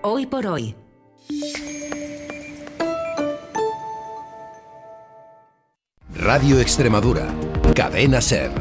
Hoy por hoy. Radio Extremadura. Cadena SER.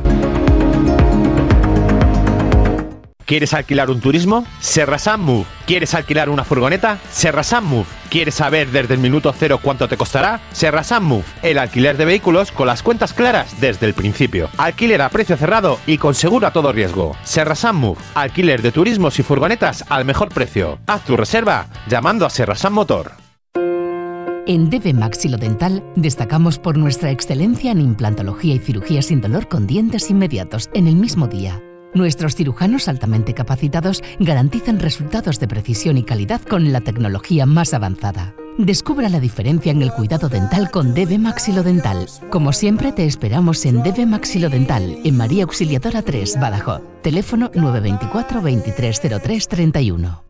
¿Quieres alquilar un turismo? Serrasan Move. ¿Quieres alquilar una furgoneta? Serrasan Move. ¿Quieres saber desde el minuto cero cuánto te costará? Serrasan Move. El alquiler de vehículos con las cuentas claras desde el principio. Alquiler a precio cerrado y con seguro a todo riesgo. Serrasan Move. Alquiler de turismos y furgonetas al mejor precio. Haz tu reserva llamando a Serrasan Motor. En DB Maxilodental destacamos por nuestra excelencia en implantología y cirugía sin dolor con dientes inmediatos en el mismo día. Nuestros cirujanos altamente capacitados garantizan resultados de precisión y calidad con la tecnología más avanzada. Descubra la diferencia en el cuidado dental con DB Maxilodental. Como siempre, te esperamos en DB Maxilodental, en María Auxiliadora 3, Badajoz. Teléfono 924 2303 31.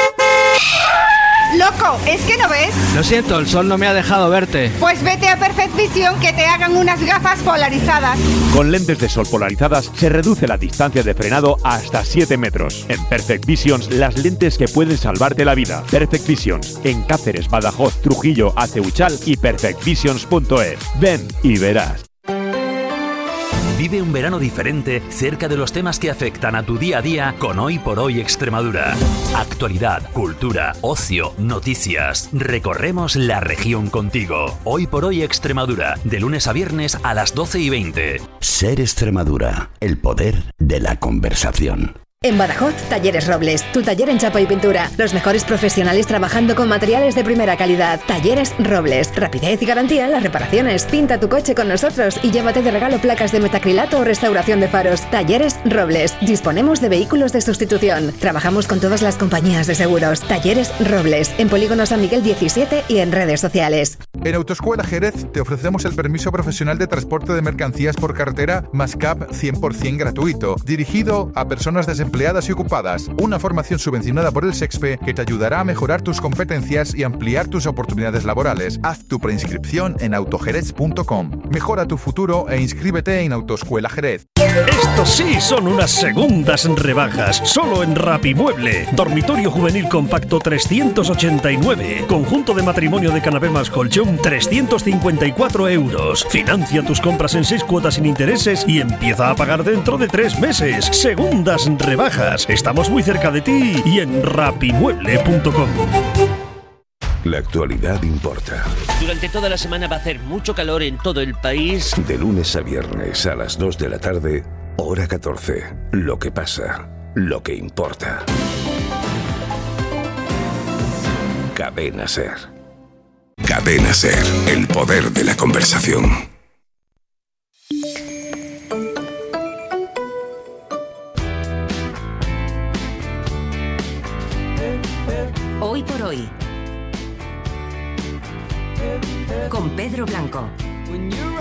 ¡Loco! ¿Es que no ves? Lo siento, el sol no me ha dejado verte. Pues vete a Perfect Vision que te hagan unas gafas polarizadas. Con lentes de sol polarizadas se reduce la distancia de frenado hasta 7 metros. En Perfect Visions, las lentes que pueden salvarte la vida. Perfect Visions, en Cáceres, Badajoz, Trujillo, Aceuchal y perfectvisions.es. Ven y verás. Vive un verano diferente cerca de los temas que afectan a tu día a día con Hoy por Hoy Extremadura. Actualidad, cultura, ocio, noticias. Recorremos la región contigo. Hoy por Hoy Extremadura, de lunes a viernes a las 12:20. SER Extremadura, el poder de la conversación. En Badajoz, Talleres Robles, tu taller en chapa y pintura. Los mejores profesionales trabajando con materiales de primera calidad. Talleres Robles, rapidez y garantía en las reparaciones. Pinta tu coche con nosotros y llévate de regalo placas de metacrilato o restauración de faros. Talleres Robles, disponemos de vehículos de sustitución. Trabajamos con todas las compañías de seguros. Talleres Robles, en Polígono San Miguel 17 y en redes sociales. En Autoescuela Jerez te ofrecemos el permiso profesional de transporte de mercancías por carretera más CAP 100% gratuito, dirigido a personas desempleadas y ocupadas. Una formación subvencionada por el SEXPE que te ayudará a mejorar tus competencias y ampliar tus oportunidades laborales. Haz tu preinscripción en autojerez.com. Mejora tu futuro e inscríbete en Autoescuela Jerez. Estos sí son unas segundas rebajas, solo en Rapimueble. Dormitorio juvenil compacto 389. Conjunto de matrimonio de canapé más colchón 354 euros. Financia tus compras en 6 cuotas sin intereses y empieza a pagar dentro de 3 meses. Segundas rebajas. Estamos muy cerca de ti y en rapimueble.com. La actualidad importa. Durante toda la semana va a hacer mucho calor en todo el país. De lunes a viernes a las 2 de la tarde, hora 14. Lo que pasa, lo que importa. Cadena SER. Cadena SER, el poder de la conversación. Hoy por hoy. Con Pedro Blanco.